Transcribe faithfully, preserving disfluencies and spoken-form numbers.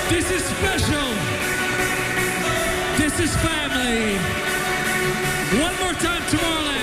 This is special. This is family. One more time, Tomorrowland.